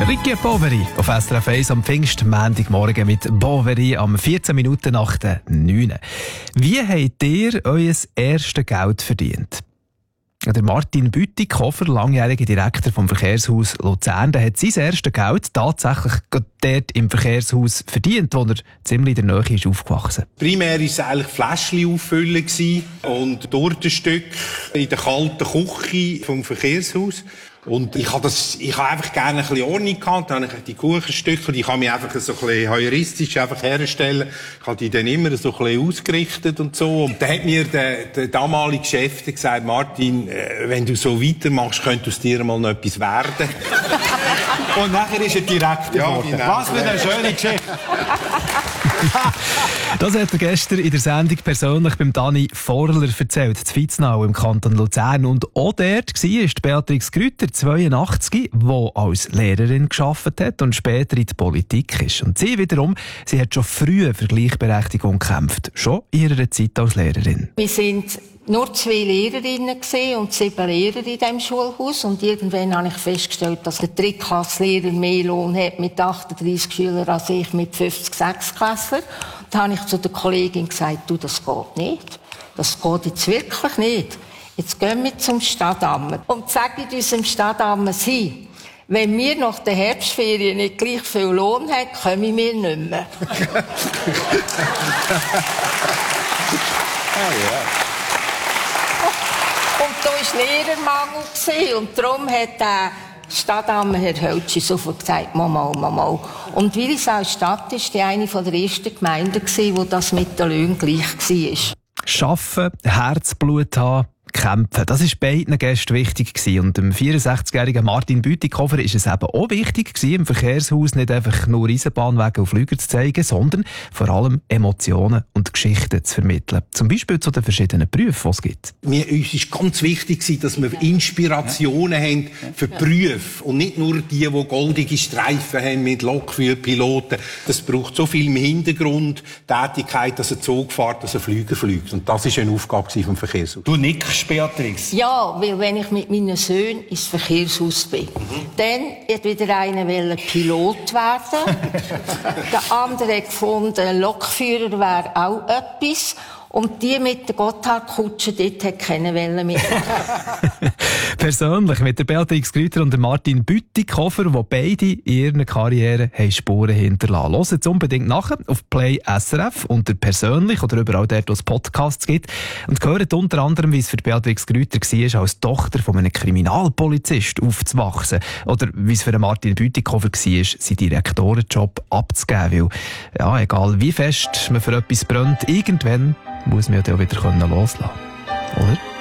Ricky Boveri auf SRF 1 am Pfingstmontagmorgen mit Boveri am 14 Minuten nach der 9. Wie habt ihr euer erstes Geld verdient? Der Martin Bütikofer, langjähriger Direktor vom Verkehrshaus Luzern, der hat sein erstes Geld tatsächlich dort im Verkehrshaus verdient, wo er ziemlich in der Nähe ist aufgewachsen. Primär war es eigentlich Fläschchen auffüllen und Tortenstück in der kalten Küche vom Verkehrshaus. Und ich habe einfach gerne ein bisschen Ordnung gehabt. Dann habe ich die Kuchenstücke, die kann mich einfach so ein bisschen heuristisch einfach herstellen. Ich habe die dann immer so ein bisschen ausgerichtet und so. Und dann hat mir der damalige Chef gesagt, Martin, wenn du so weitermachst, könnte aus dir mal noch etwas werden. Und nachher ist er direkt geworden. Was für eine schöne Geschichte. Das hat er gestern in der Sendung persönlich beim Dani Vorler erzählt, zu Viznau im Kanton Luzern. Und auch dort war Beatrix Grüter, 82, die als Lehrerin gearbeitet hat und später in die Politik ist. Und sie wiederum, sie hat schon früh für Gleichberechtigung gekämpft, schon in ihrer Zeit als Lehrerin. Wir sind nur 2 Lehrerinnen und 7 Lehrer in diesem Schulhaus. Und irgendwann habe ich festgestellt, dass der Drittklasslehrer mehr Lohn hat mit 38 Schülern als ich mit 50 Sechstklässlern. Da habe ich zu der Kollegin gesagt, du, das geht nicht. Das geht jetzt wirklich nicht. Jetzt gehen wir zum Stadtamt und sagen unserem Stadtamt, wenn wir nach der Herbstferien nicht gleich viel Lohn haben, kommen wir nicht mehr. Und da war Lehrermangel und darum hat der Stadtamt Herr Höltschi sofort gesagt, Mama. Und Willisau-Stadt war eine der ersten Gemeinden, wo das mit den Löhnen gleich war. Arbeiten, Herzblut haben, kämpfen. Das war beiden Gästen wichtig gewesen. Und dem 64-jährigen Martin Bütikofer ist es eben auch wichtig gewesen, im Verkehrshaus nicht einfach nur Eisenbahnwege und Flüger zu zeigen, sondern vor allem Emotionen und Geschichten zu vermitteln. Zum Beispiel zu den verschiedenen Berufen, die es gibt. Uns ist ganz wichtig, dass wir Inspirationen haben für Berufe und nicht nur die goldige Streifen haben mit Lokführpiloten. Das braucht so viel im Hintergrund Tätigkeit, dass ein Zug fährt, dass ein Flüger fliegt. Und das war eine Aufgabe vom Verkehrshaus. Du nickst, Beatrix. Ja, weil wenn ich mit meinen Söhnen ins Verkehrshaus bin, dann hat wieder einer Pilot werden. Der andere hat gefunden, Lokführer wäre auch etwas. Und die mit der Gotthardkutsche dort hat keiner mitmachen. Persönlich mit der Beatrix Grüter und der Martin Bütikofer, die beide in ihren Karrieren Spuren hinterlassen. Hört jetzt unbedingt nachher auf Play SRF unter persönlich oder überall dort, wo es Podcasts gibt. Und hört unter anderem, wie es für Beatrix Grüter war, als Tochter von einem Kriminalpolizist aufzuwachsen. Oder wie es für Martin Bütikofer war, seinen Direktorenjob abzugeben. Weil, ja, egal wie fest man für etwas brennt, irgendwann muss man ja dann wieder loslassen können. Oder?